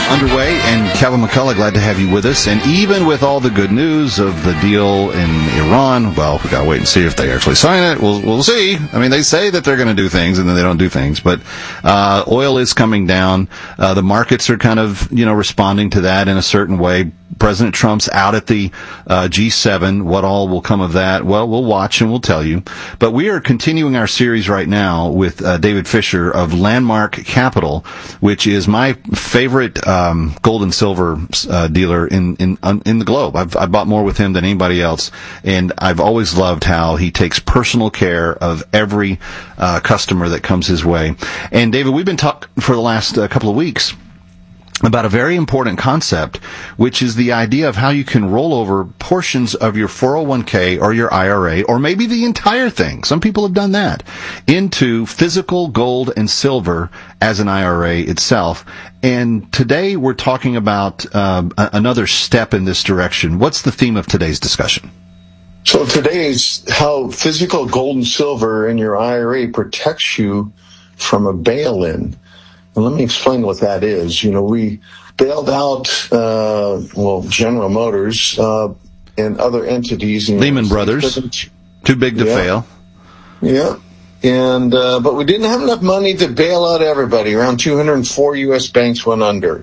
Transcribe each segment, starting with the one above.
underway, and Kevin McCullough, glad to have you with us. And even with all the good news of the deal in Iran, well, we got to wait and see if they actually sign it. We'll see. I mean, they say that they're going to do things, and then they don't do things. But oil is coming down. The markets are kind of, responding to that in a certain way. President Trump's out at the G7. What all will come of that? Well, we'll watch and we'll tell you. But we are continuing our series right now with David Fisher of Landmark Capital, which is my favorite gold and silver dealer in the globe. I've bought more with him than anybody else, and I've always loved how he takes personal care of every customer that comes his way. And David, we've been talking for the last couple of weeks about a very important concept, which is the idea of how you can roll over portions of your 401k or your IRA, or maybe the entire thing. Some people have done that, into physical gold and silver as an IRA itself. And today we're talking about another step in this direction. What's the theme of today's discussion? So today is how physical gold and silver in your IRA protects you from a bail-in. And let me explain what that is. We bailed out, General Motors and other entities. Lehman Brothers, too big to fail. Yeah. And but we didn't have enough money to bail out everybody. Around 204 U.S. banks went under.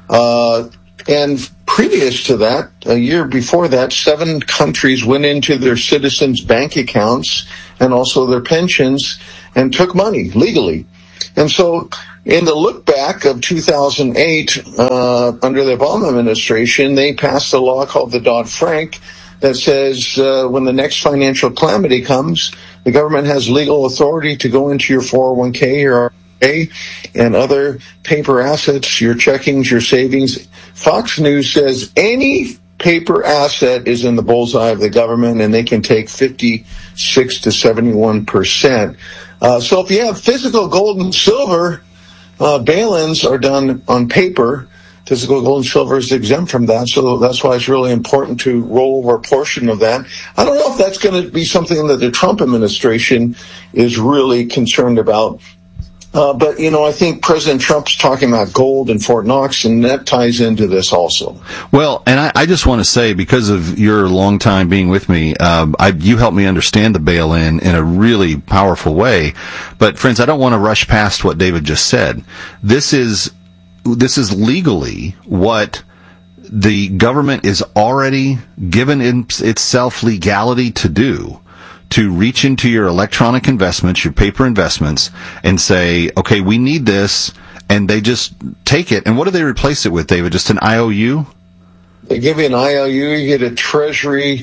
And previous to that, a year before that, 7 countries went into their citizens' bank accounts and also their pensions and took money legally. And so in the look back of 2008, under the Obama administration, they passed a law called the Dodd-Frank that says when the next financial calamity comes, the government has legal authority to go into your 401k or IRA and other paper assets, your checkings, your savings. Fox News says any paper asset is in the bullseye of the government, and they can take 56 to 71%. So if you have physical gold and silver, bail-ins are done on paper. Physical gold and silver is exempt from that, so that's why it's really important to roll over a portion of that. I don't know if that's going to be something that the Trump administration is really concerned about. But, I think President Trump's talking about gold in Fort Knox, and that ties into this also. Well, and I just want to say, because of your long time being with me, you helped me understand the bail-in a really powerful way. But, friends, I don't want to rush past what David just said. This is legally what the government is already given itself legality to do, to reach into your electronic investments, your paper investments, and say, okay, we need this, and they just take it. And what do they replace it with, David? Just an IOU? They give you an IOU, you get a treasury,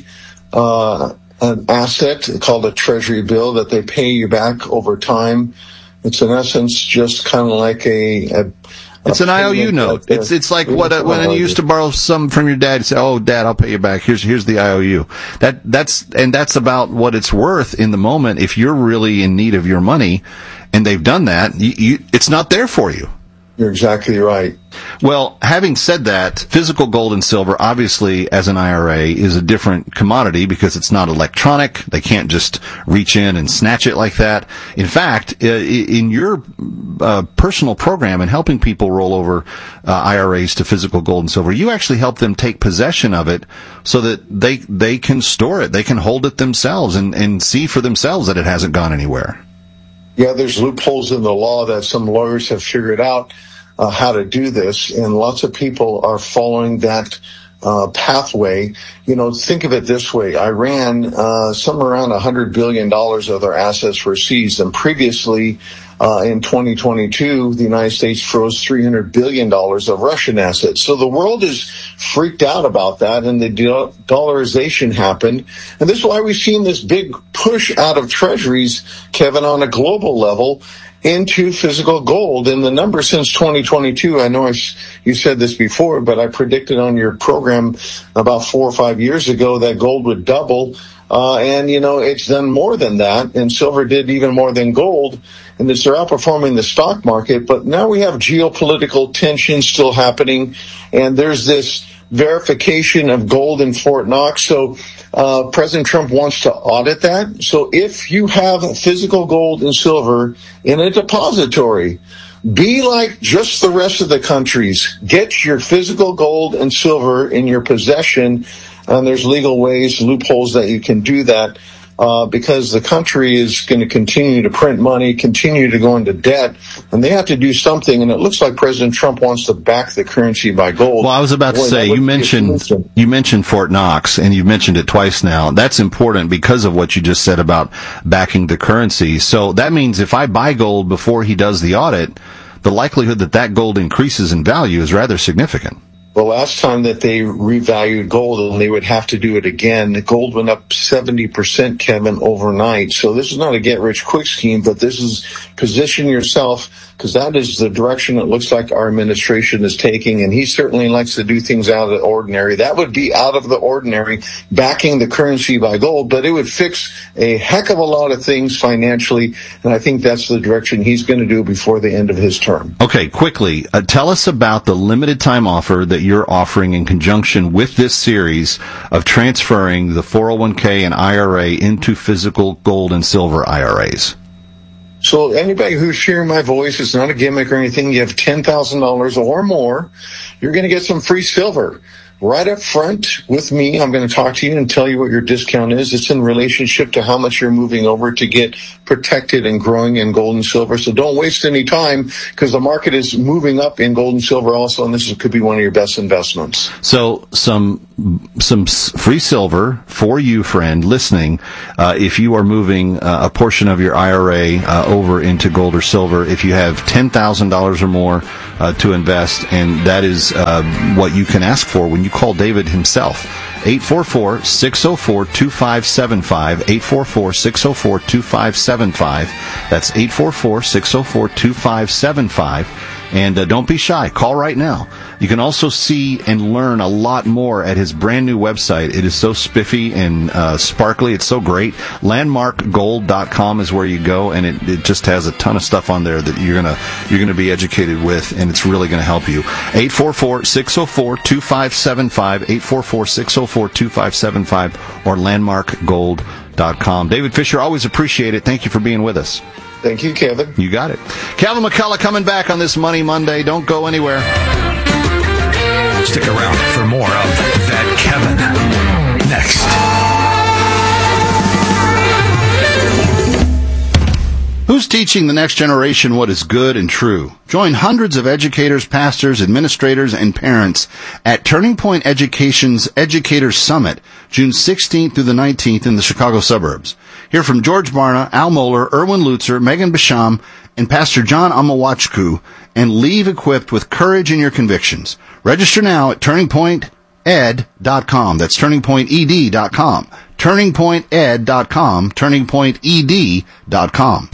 an asset called a treasury bill that they pay you back over time. It's in essence just kind of like it's an IOU note. It's like when you used to borrow some from your dad. You say, "Oh, Dad, I'll pay you back. Here's the IOU." That's about what it's worth in the moment. If you're really in need of your money, and they've done that, it's not there for you. You're exactly right. Well, having said that, physical gold and silver, obviously, as an IRA, is a different commodity because it's not electronic. They can't just reach in and snatch it like that. In fact, in your personal program and helping people roll over IRAs to physical gold and silver, you actually help them take possession of it so that they can store it. They can hold it themselves and see for themselves that it hasn't gone anywhere. Yeah, there's loopholes in the law that some lawyers have figured out how to do this, and lots of people are following that pathway. Think of it this way. Iran, somewhere around $100 billion of their assets were seized, and previously in 2022, the United States froze $300 billion of Russian assets. So the world is freaked out about that, and the dollarization happened. And this is why we've seen this big push out of treasuries, Kevin, on a global level into physical gold. And the number since 2022, I know you said this before, but I predicted on your program about 4 or 5 years ago that gold would double. And it's done more than that, and silver did even more than gold, and they're outperforming the stock market. But now we have geopolitical tension still happening, and there's this verification of gold in Fort Knox. So President Trump wants to audit that. So if you have physical gold and silver in a depository, Be like just the rest of the countries. Get your physical gold and silver in your possession, and there's legal ways, loopholes that you can do that. Because the country is going to continue to print money, continue to go into debt, and they have to do something. And it looks like President Trump wants to back the currency by gold. Well, I was about to say, you mentioned Fort Knox, and you've mentioned it twice now. That's important because of what you just said about backing the currency. So that means if I buy gold before he does the audit, the likelihood that that gold increases in value is rather significant. The last time that they revalued gold, and they would have to do it again, gold went up 70%, Kevin, overnight. So this is not a get-rich-quick scheme, but this is position yourself, because that is the direction it looks like our administration is taking, and he certainly likes to do things out of the ordinary. That would be out of the ordinary, backing the currency by gold, but it would fix a heck of a lot of things financially, and I think that's the direction he's going to do before the end of his term. Okay, quickly, tell us about the limited time offer that you're offering in conjunction with this series of transferring the 401k and IRA into physical gold and silver IRAs. So anybody who's hearing my voice, it's not a gimmick or anything, you have $10,000 or more, you're going to get some free silver. Right up front with me, I'm going to talk to you and tell you what your discount is. It's in relationship to how much you're moving over to get protected and growing in gold and silver. So don't waste any time, because the market is moving up in gold and silver also, and this could be one of your best investments. So some free silver for you, friend, listening, if you are moving a portion of your IRA over into gold or silver, if you have $10,000 or more to invest, and that is what you can ask for when you call David himself. 844-604-2575, 844-604-2575. That's 844-604-2575. And don't be shy. Call right now. You can also see and learn a lot more at his brand new website. It is so spiffy and sparkly. It's so great. Landmarkgold.com is where you go, and it just has a ton of stuff on there that you're gonna be educated with, and it's really going to help you. 844-604-2575, 844-604-2575, or landmarkgold.com. David Fisher, always appreciate it. Thank you for being with us. Thank you, Kevin. You got it. Calvin McCullough coming back on this Money Monday. Don't go anywhere. Stick around for more of That Kevin next. Who's teaching the next generation what is good and true? Join hundreds of educators, pastors, administrators, and parents at Turning Point Education's Educators Summit, June 16th through the 19th in the Chicago suburbs. Hear from George Barna, Al Mohler, Erwin Lutzer, Megan Basham, and Pastor John Amawachku, and leave equipped with courage in your convictions. Register now at turningpointed.com. That's turningpointed.com. turningpointed.com. turningpointed.com.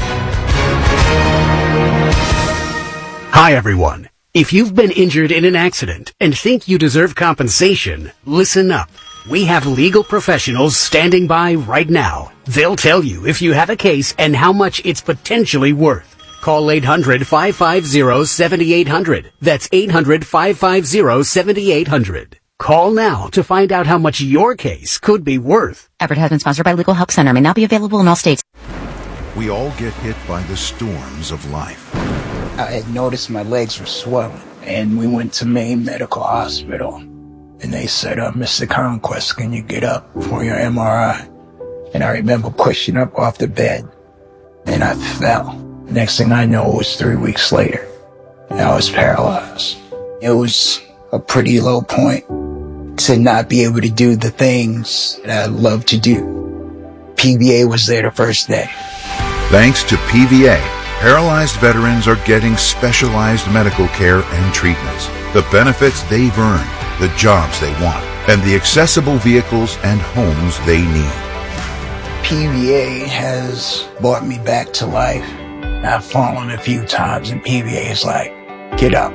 Hi, everyone. If you've been injured in an accident and think you deserve compensation, listen up. We have legal professionals standing by right now. They'll tell you if you have a case and how much it's potentially worth. Call 800-550-7800. That's 800-550-7800. Call now to find out how much your case could be worth. Advertisement sponsored by Legal Help Center. May not be available in all states. We all get hit by the storms of life. I had noticed my legs were swelling, and we went to Maine Medical Hospital. And they said, Mr. Conquest, can you get up for your MRI? And I remember pushing up off the bed, and I fell. Next thing I know, it was 3 weeks later, and I was paralyzed. It was a pretty low point to not be able to do the things that I love to do. PVA was there the first day. Thanks to PVA, paralyzed veterans are getting specialized medical care and treatments, the benefits they've earned, the jobs they want, and the accessible vehicles and homes they need. PVA has brought me back to life. I've fallen a few times, and PVA is like, get up.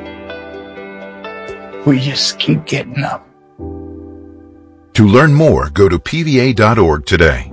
We just keep getting up. To learn more, go to pva.org today.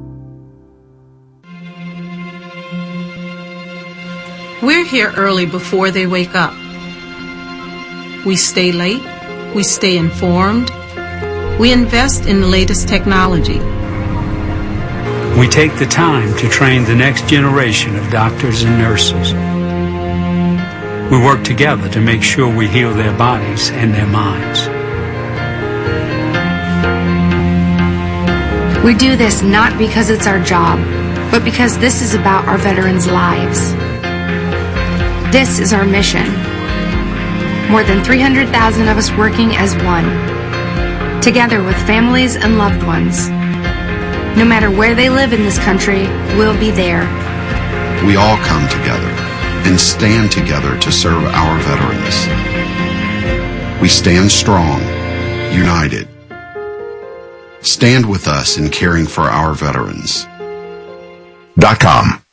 We're here early before they wake up. We stay late. We stay informed. We invest in the latest technology. We take the time to train the next generation of doctors and nurses. We work together to make sure we heal their bodies and their minds. We do this not because it's our job, but because this is about our veterans' lives. This is our mission. More than 300,000 of us working as one, together with families and loved ones. No matter where they live in this country, we'll be there. We all come together and stand together to serve our veterans. We stand strong, united. Stand with us in caring for our veterans. .com.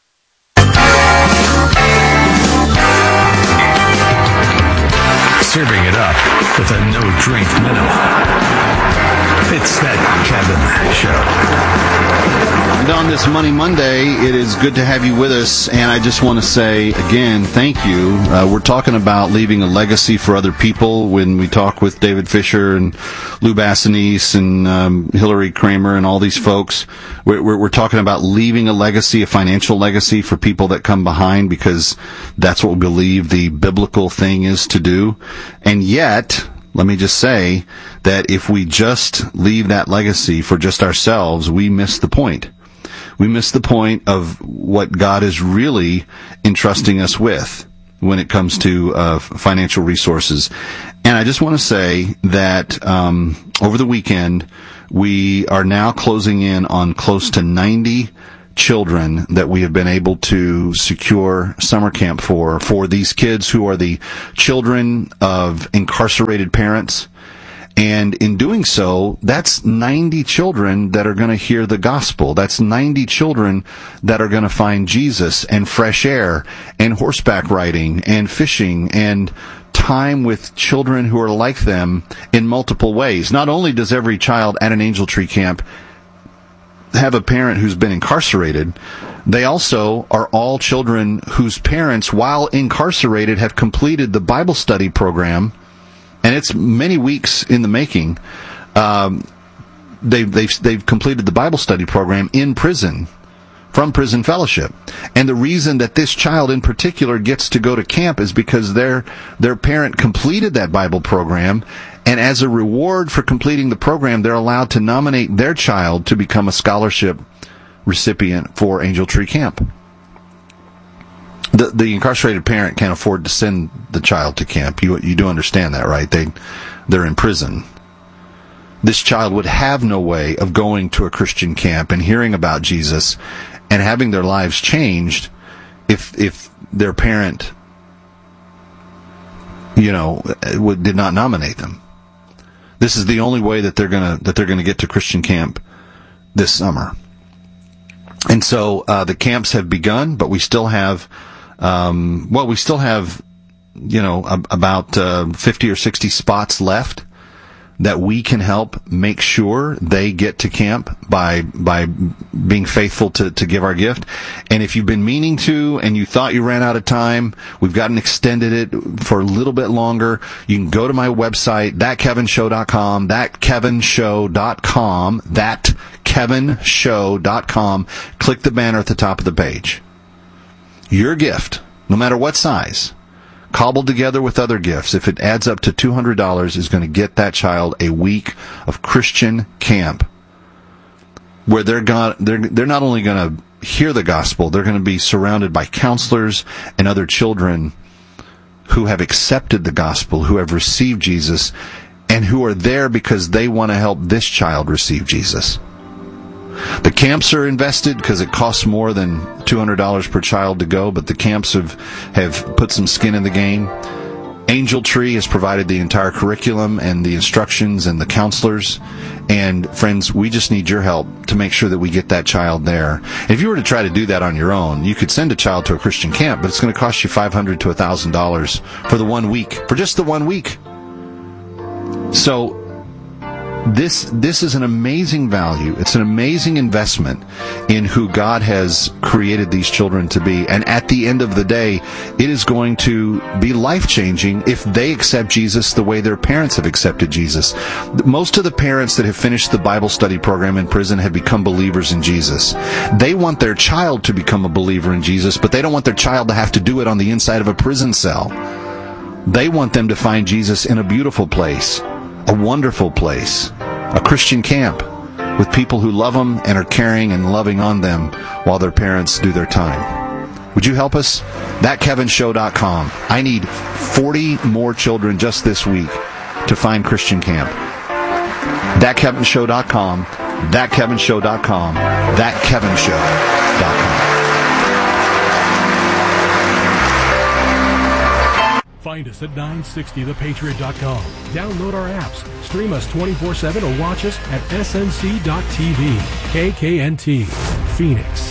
Serving it up with a no-drink minimum. It's that Kevin Show. And on this Money Monday, it is good to have you with us, and I just want to say again, thank you. We're talking about leaving a legacy for other people when we talk with David Fisher and Lou Bassanese and Hillary Kramer and all these folks. We're talking about leaving a legacy, a financial legacy for people that come behind, because that's what we believe the biblical thing is to do. And yet, let me just say that if we just leave that legacy for just ourselves, we miss the point. We miss the point of what God is really entrusting us with when it comes to financial resources. And I just want to say that over the weekend, we are now closing in on close to 90 children that we have been able to secure summer camp for these kids who are the children of incarcerated parents. And in doing so, that's 90 children that are going to hear the gospel. That's 90 children that are going to find Jesus and fresh air and horseback riding and fishing and time with children who are like them in multiple ways. Not only does every child at an Angel Tree Camp have a parent who's been incarcerated, they also are all children whose parents, while incarcerated, have completed the Bible study program. And it's many weeks in the making. They've completed the Bible study program in prison, from Prison Fellowship. And the reason that this child in particular gets to go to camp is because their parent completed that Bible program, and as a reward for completing the program, they're allowed to nominate their child to become a scholarship recipient for Angel Tree Camp. The incarcerated parent can't afford to send the child to camp. You do understand that, right? They're in prison. This child would have no way of going to a Christian camp and hearing about Jesus and having their lives changed if their parent, did not nominate them. This is the only way that they're gonna get to Christian camp this summer. And so the camps have begun, but we still have about 50 or 60 spots left that we can help make sure they get to camp by being faithful to give our gift. And if you've been meaning to and you thought you ran out of time, we've gotten extended it for a little bit longer. You can go to my website, thatkevinshow.com, thatkevinshow.com, click the banner at the top of the page. Your gift, no matter what size, cobbled together with other gifts, if it adds up to $200, is going to get that child a week of Christian camp where they're not only going to hear the gospel, they're going to be surrounded by counselors and other children who have accepted the gospel, who have received Jesus, and who are there because they want to help this child receive Jesus. The camps are invested because it costs more than $200 per child to go, but the camps have put some skin in the game. Angel Tree has provided the entire curriculum and the instructions and the counselors. And friends, we just need your help to make sure that we get that child there. If you were to try to do that on your own, you could send a child to a Christian camp, but it's going to cost you $500 to $1,000 for the 1 week, for just the 1 week. So This is an amazing value. It's an amazing investment in who God has created these children to be. And at the end of the day, it is going to be life-changing if they accept Jesus the way their parents have accepted Jesus. Most of the parents that have finished the Bible study program in prison have become believers in Jesus. They want their child to become a believer in Jesus, but they don't want their child to have to do it on the inside of a prison cell. They want them to find Jesus in a beautiful place, a wonderful place, a Christian camp with people who love them and are caring and loving on them while their parents do their time. Would you help us? ThatKevinShow.com. I need 40 more children just this week to find Christian camp. ThatKevinShow.com. ThatKevinShow.com. ThatKevinShow.com. Find us at 960thepatriot.com. Download our apps, stream us 24/7, or watch us at snc.tv. KKNT, Phoenix.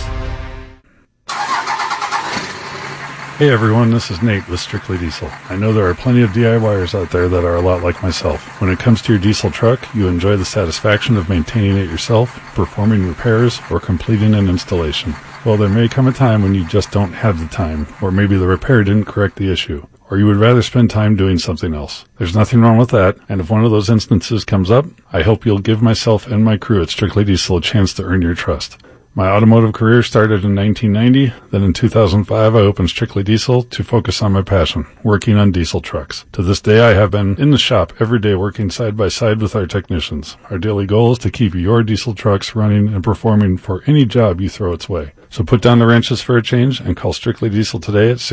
Hey everyone, this is Nate with Strictly Diesel. I know there are plenty of DIYers out there that are a lot like myself. When it comes to your diesel truck, you enjoy the satisfaction of maintaining it yourself, performing repairs, or completing an installation. Well, there may come a time when you just don't have the time, or maybe the repair didn't correct the issue, or you would rather spend time doing something else. There's nothing wrong with that, and if one of those instances comes up, I hope you'll give myself and my crew at Strictly Diesel a chance to earn your trust. My automotive career started in 1990, then in 2005 I opened Strictly Diesel to focus on my passion, working on diesel trucks. To this day I have been in the shop every day working side by side with our technicians. Our daily goal is to keep your diesel trucks running and performing for any job you throw its way. So put down the wrenches for a change and call Strictly Diesel today at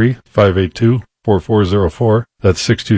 623-582-4404. That's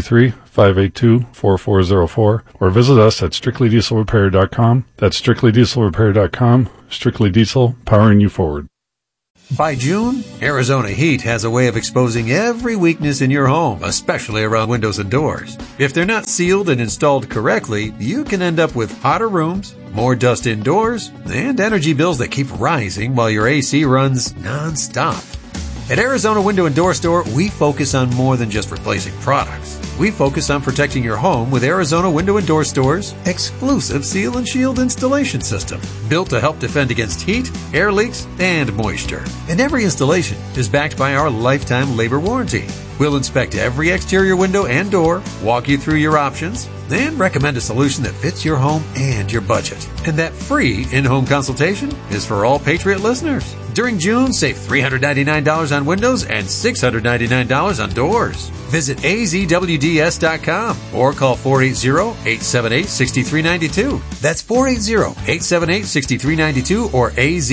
623-582-4404. Or visit us at strictlydieselrepair.com. That's strictlydieselrepair.com. Strictly Diesel, powering you forward. By June, Arizona Heat has a way of exposing every weakness in your home, especially around windows and doors. If they're not sealed and installed correctly, you can end up with hotter rooms, more dust indoors, and energy bills that keep rising while your AC runs non-stop. At Arizona Window and Door Store, we focus on more than just replacing products. We focus on protecting your home with Arizona Window and Door Store's exclusive Seal and Shield installation system, built to help defend against heat, air leaks, and moisture. And every installation is backed by our lifetime labor warranty. We'll inspect every exterior window and door, walk you through your options, and recommend a solution that fits your home and your budget. And that free in-home consultation is for all Patriot listeners. During June, save $399 on windows and $699 on doors. Visit azwds.com or call 480-878-6392. That's 480-878-6392 or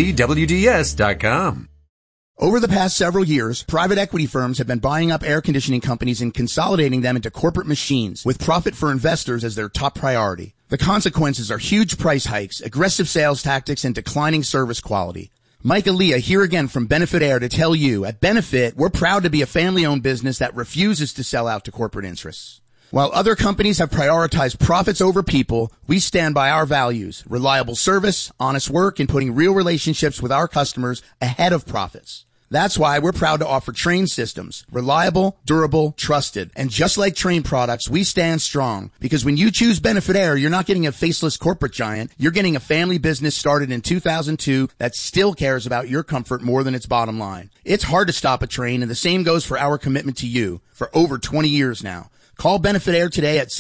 azwds.com. Over the past several years, private equity firms have been buying up air conditioning companies and consolidating them into corporate machines, with profit for investors as their top priority. The consequences are huge price hikes, aggressive sales tactics, and declining service quality. Mike Aaliyah here again from Benefit Air to tell you, at Benefit, we're proud to be a family-owned business that refuses to sell out to corporate interests. While other companies have prioritized profits over people, we stand by our values: reliable service, honest work, and putting real relationships with our customers ahead of profits. That's why we're proud to offer Trane systems. Reliable, durable, trusted. And just like Trane products, we stand strong. Because when you choose Benefit Air, you're not getting a faceless corporate giant. You're getting a family business started in 2002 that still cares about your comfort more than its bottom line. It's hard to stop a Trane, and the same goes for our commitment to you for over 20 years now. Call Benefit Air today at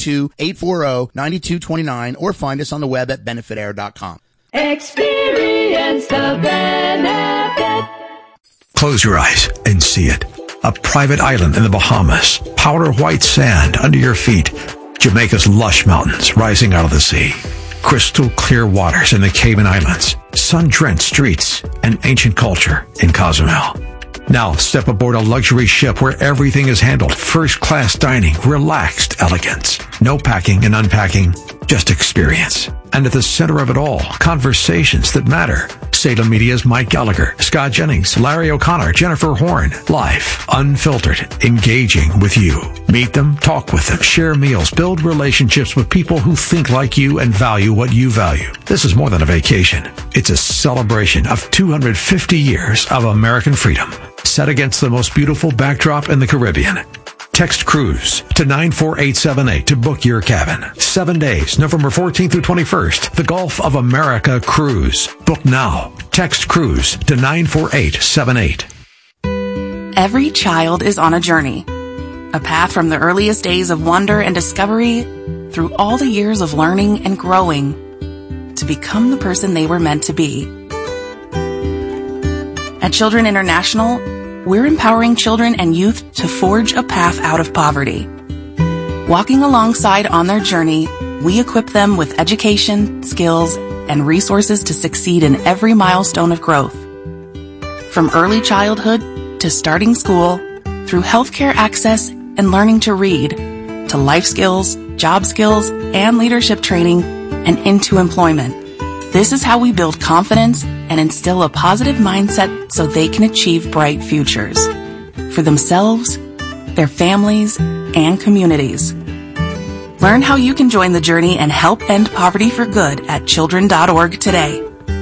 602-840-9229 or find us on the web at benefitair.com. Experience the benefit. Close your eyes and see it. A private island in the Bahamas. Powder white sand under your feet. Jamaica's lush mountains rising out of the sea. Crystal clear waters in the Cayman Islands. Sun-drenched streets and ancient culture in Cozumel. Now step aboard a luxury ship where everything is handled. First-class dining, relaxed elegance. No packing and unpacking, just experience. And at the center of it all, conversations that matter. Salem Media's Mike Gallagher, Scott Jennings, Larry O'Connor, Jennifer Horn. Live, unfiltered, engaging with you. Meet them, talk with them, share meals, build relationships with people who think like you and value what you value. This is more than a vacation. It's a celebration of 250 years of American freedom, set against the most beautiful backdrop in the Caribbean. Text Cruise to 94878 to book your cabin. 7 days, November 14th through 21st. The Gulf of America Cruise. Book now. Text Cruise to 94878. Every child is on a journey. A path from the earliest days of wonder and discovery through all the years of learning and growing to become the person they were meant to be. At Children International, we're empowering children and youth to forge a path out of poverty. Walking alongside on their journey, we equip them with education, skills, and resources to succeed in every milestone of growth. From early childhood to starting school, through healthcare access and learning to read, to life skills, job skills, and leadership training, and into employment. This is how we build confidence and instill a positive mindset so they can achieve bright futures for themselves, their families, and communities. Learn how you can join the journey and help end poverty for good at children.org today.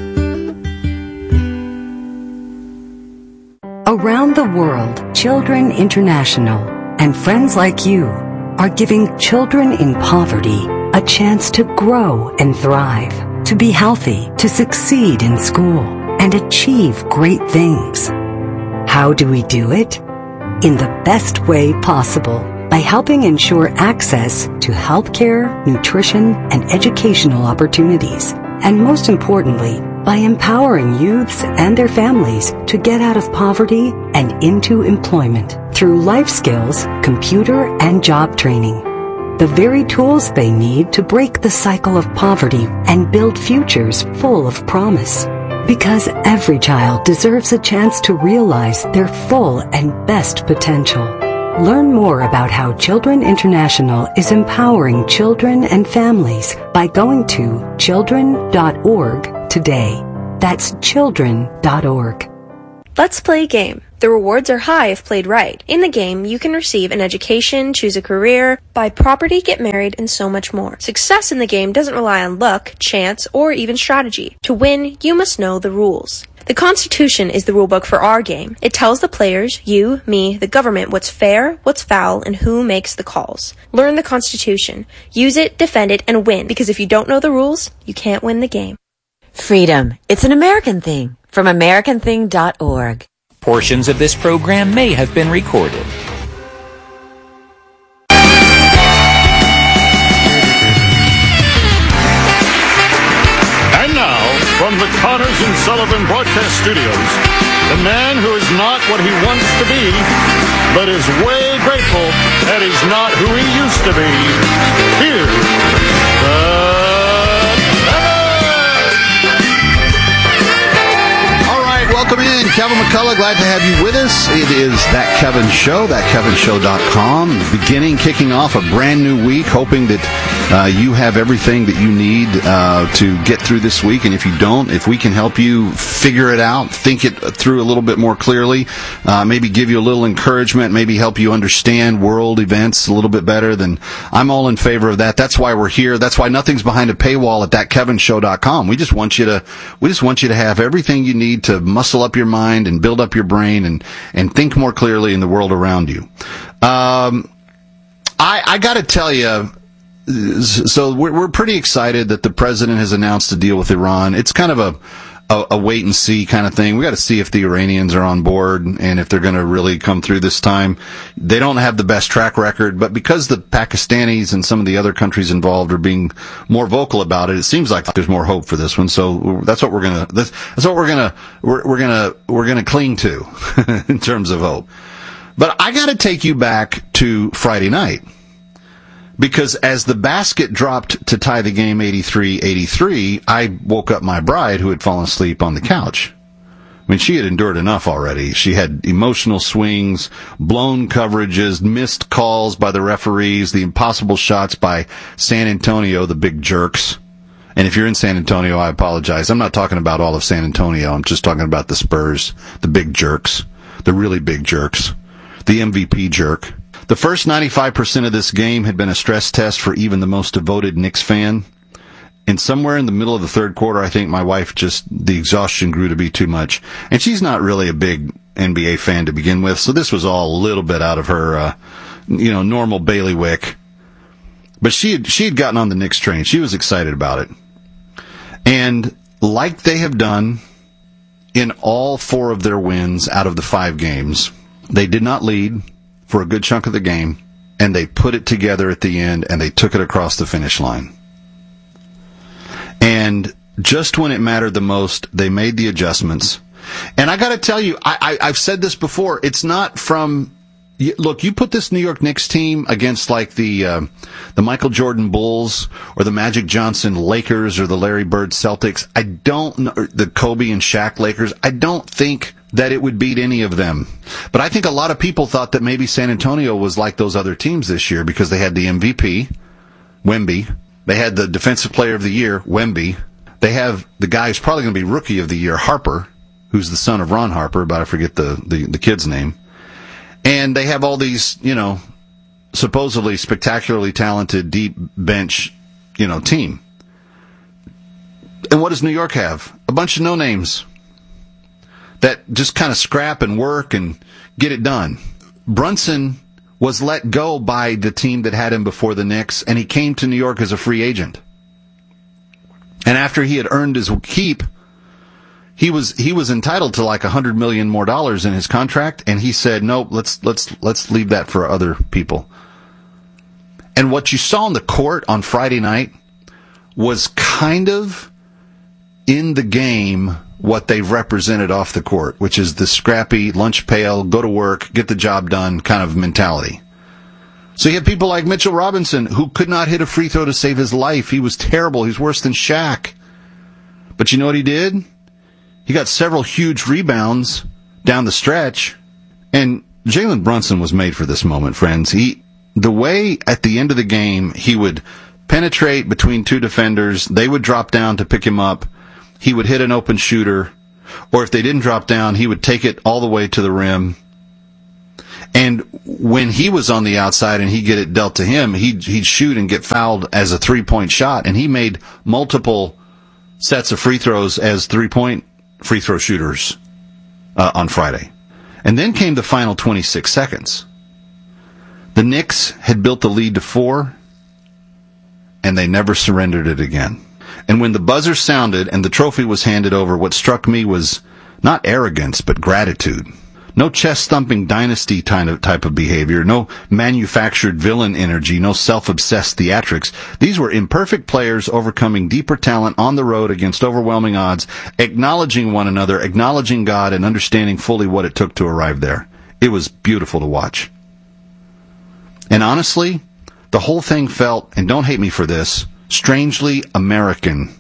Around the world, Children International and friends like you are giving children in poverty a chance to grow and thrive, to be healthy, to succeed in school, and achieve great things. How do we do it? In the best way possible, by helping ensure access to healthcare, nutrition, and educational opportunities. And most importantly, by empowering youths and their families to get out of poverty and into employment through life skills, computer, and job training. The very tools they need to break the cycle of poverty and build futures full of promise. Because every child deserves a chance to realize their full and best potential. Learn more about how Children International is empowering children and families by going to children.org today. That's children.org. Let's play a game. The rewards are high if played right. In the game, you can receive an education, choose a career, buy property, get married, and so much more. Success in the game doesn't rely on luck, chance, or even strategy. To win, you must know the rules. The Constitution is the rulebook for our game. It tells the players, you, me, the government, what's fair, what's foul, and who makes the calls. Learn the Constitution. Use it, defend it, and win, because if you don't know the rules, you can't win the game. Freedom. It's an American thing. From AmericanThing.org. Portions of this program may have been recorded. And now, from the Connors and Sullivan Broadcast Studios, the man who is not what he wants to be, but is way grateful that he's not who he used to be. Here's Welcome in, Kevin McCullough. Glad to have you with us. It is That Kevin Show, thatkevinshow.com. Kicking off a brand new week, hoping that you have everything that you need to get through this week. And if you don't, if we can help you figure it out, think it through a little bit more clearly, maybe give you a little encouragement, maybe help you understand world events a little bit better, then I'm all in favor of that. That's why we're here. That's why nothing's behind a paywall at thatkevinshow.com. We just want you to have everything you need to muscle up your mind and build up your brain and think more clearly in the world around you. I got to tell you, so we're pretty excited that the president has announced a deal with Iran. It's kind of a wait and see kind of thing. We got to see if the Iranians are on board and if they're going to really come through this time. They don't have the best track record, but because the Pakistanis and some of the other countries involved are being more vocal about it, it seems like there's more hope for this one. So that's what we're gonna cling to in terms of hope. But I got to take you back to Friday night. Because as the basket dropped to tie the game 83-83, I woke up my bride who had fallen asleep on the couch. I mean, she had endured enough already. She had emotional swings, blown coverages, missed calls by the referees, the impossible shots by San Antonio, the big jerks. And if you're in San Antonio, I apologize. I'm not talking about all of San Antonio. I'm just talking about the Spurs, the big jerks, the really big jerks, the MVP jerk. The first 95% of this game had been a stress test for even the most devoted Knicks fan. And somewhere in the middle of the third quarter, I think my wife the exhaustion grew to be too much. And she's not really a big NBA fan to begin with, so this was all a little bit out of her normal bailiwick. But she had gotten on the Knicks train. She was excited about it. And like they have done in all 4 of their wins out of the 5 games, they did not lead for a good chunk of the game, and they put it together at the end, and they took it across the finish line. And just when it mattered the most, they made the adjustments. And I got to tell you, I've said this before, it's not from... Look, you put this New York Knicks team against like the Michael Jordan Bulls or the Magic Johnson Lakers or the Larry Bird Celtics. I don't know, the Kobe and Shaq Lakers. I don't think that it would beat any of them. But I think a lot of people thought that maybe San Antonio was like those other teams this year because they had the MVP, Wemby. They had the Defensive Player of the Year, Wemby. They have the guy who's probably going to be Rookie of the Year, Harper, who's the son of Ron Harper, but I forget the kid's name. And they have all these, supposedly spectacularly talented, deep bench, team. And what does New York have? A bunch of no-names that just kind of scrap and work and get it done. Brunson was let go by the team that had him before the Knicks, and he came to New York as a free agent. And after he had earned his keep, he was entitled to like $100 million more in his contract, and he said, "No, let's leave that for other people." And what you saw on the court on Friday night was kind of in the game what they represented off the court, which is the scrappy, lunch pail, go to work, get the job done kind of mentality. So you have people like Mitchell Robinson, who could not hit a free throw to save his life. He was terrible. He's worse than Shaq. But you know what he did? He got several huge rebounds down the stretch, and Jalen Brunson was made for this moment, friends. The way at the end of the game he would penetrate between 2 defenders, they would drop down to pick him up, he would hit an open shooter, or if they didn't drop down, he would take it all the way to the rim. And when he was on the outside and he'd get it dealt to him, he'd shoot and get fouled as a 3-point shot, and he made multiple sets of free throws as 3-point free throw shooters on Friday. And then came the final 26 seconds. The Knicks had built the lead to 4, and they never surrendered it again. And when the buzzer sounded and the trophy was handed over, what struck me was not arrogance, but gratitude. No chest-thumping dynasty type of behavior, no manufactured villain energy, no self-obsessed theatrics. These were imperfect players overcoming deeper talent on the road against overwhelming odds, acknowledging one another, acknowledging God, and understanding fully what it took to arrive there. It was beautiful to watch. And honestly, the whole thing felt, and don't hate me for this, strangely American.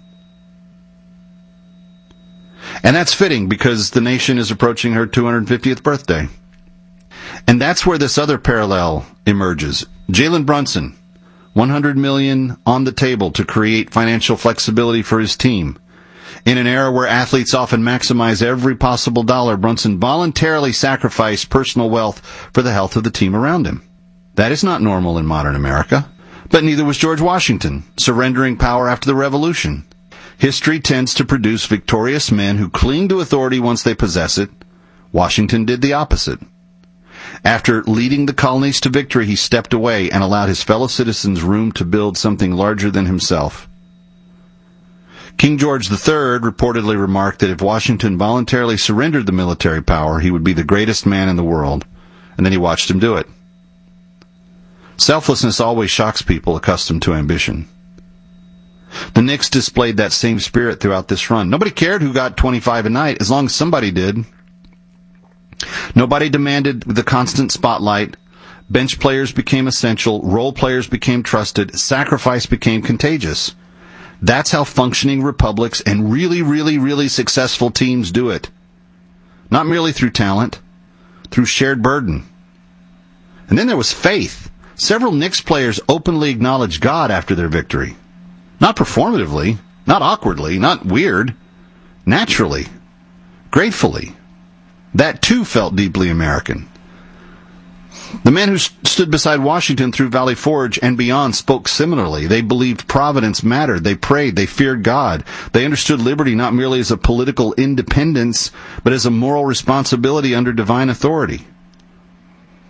And that's fitting because the nation is approaching her 250th birthday. And that's where this other parallel emerges. Jalen Brunson, $100 million on the table to create financial flexibility for his team. In an era where athletes often maximize every possible dollar, Brunson voluntarily sacrificed personal wealth for the health of the team around him. That is not normal in modern America. But neither was George Washington, surrendering power after the Revolution. History tends to produce victorious men who cling to authority once they possess it. Washington did the opposite. After leading the colonies to victory, he stepped away and allowed his fellow citizens room to build something larger than himself. King George III reportedly remarked that if Washington voluntarily surrendered the military power, he would be the greatest man in the world. And then he watched him do it. Selflessness always shocks people accustomed to ambition. The Knicks displayed that same spirit throughout this run. Nobody cared who got 25 a night, as long as somebody did. Nobody demanded the constant spotlight. Bench players became essential. Role players became trusted. Sacrifice became contagious. That's how functioning republics and really, really, really successful teams do it. Not merely through talent, through shared burden. And then there was faith. Several Knicks players openly acknowledged God after their victory. Not performatively, not awkwardly, not weird. Naturally, gratefully. That too felt deeply American. The men who stood beside Washington through Valley Forge and beyond spoke similarly. They believed providence mattered. They prayed. They feared God. They understood liberty not merely as a political independence, but as a moral responsibility under divine authority.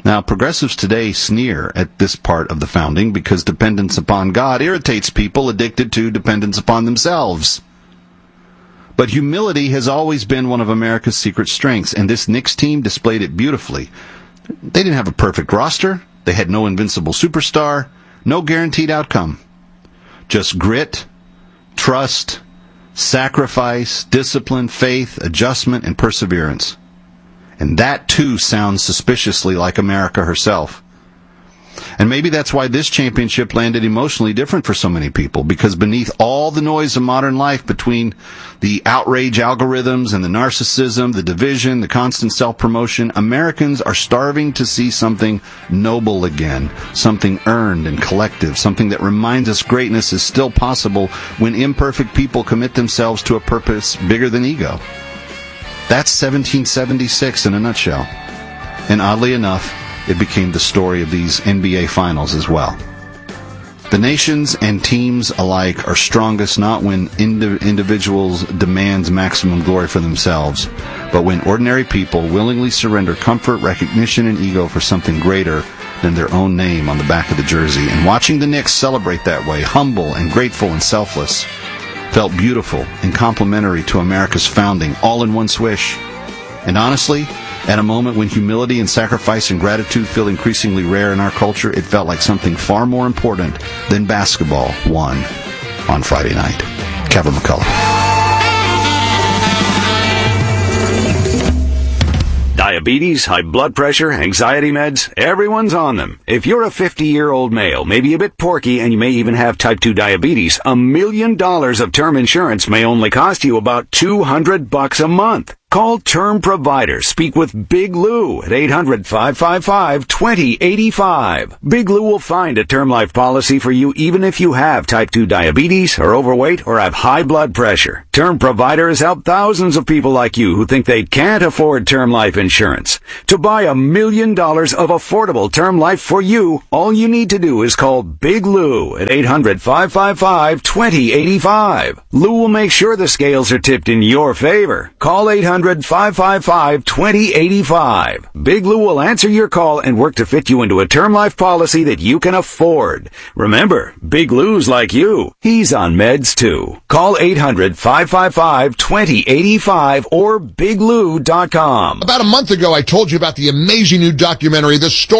Now, progressives today sneer at this part of the founding because dependence upon God irritates people addicted to dependence upon themselves. But humility has always been one of America's secret strengths, and this Knicks team displayed it beautifully. They didn't have a perfect roster. They had no invincible superstar, no guaranteed outcome. Just grit, trust, sacrifice, discipline, faith, adjustment, and perseverance. And that, too, sounds suspiciously like America herself. And maybe that's why this championship landed emotionally different for so many people, because beneath all the noise of modern life, between the outrage algorithms and the narcissism, the division, the constant self-promotion, Americans are starving to see something noble again, something earned and collective, something that reminds us greatness is still possible when imperfect people commit themselves to a purpose bigger than ego. That's 1776 in a nutshell. And oddly enough, it became the story of these NBA Finals as well. The nations and teams alike are strongest not when individuals demand maximum glory for themselves, but when ordinary people willingly surrender comfort, recognition, and ego for something greater than their own name on the back of the jersey. And watching the Knicks celebrate that way, humble and grateful and selfless, felt beautiful and complimentary to America's founding, all in one swish. And honestly, at a moment when humility and sacrifice and gratitude feel increasingly rare in our culture, it felt like something far more important than basketball won on Friday night. Kevin McCullough. Diabetes, high blood pressure, anxiety meds, everyone's on them. If you're a 50-year-old male, maybe a bit porky, and you may even have type 2 diabetes, $1 million of term insurance may only cost you about $200 a month. Call Term Provider. Speak with Big Lou at 800-555-2085. Big Lou will find a term life policy for you even if you have type 2 diabetes, are overweight, or have high blood pressure. Term Provider has helped thousands of people like you who think they can't afford term life insurance. To buy $1 million of affordable term life for you, all you need to do is call Big Lou at 800-555-2085. Lou will make sure the scales are tipped in your favor. Call 800-555-2085. Big Lou will answer your call and work to fit you into a term life policy that you can afford. Remember, Big Lou's like you. He's on meds too. Call 800-555-2085 or biglou.com. About a month ago, I told you about the amazing new documentary, The Story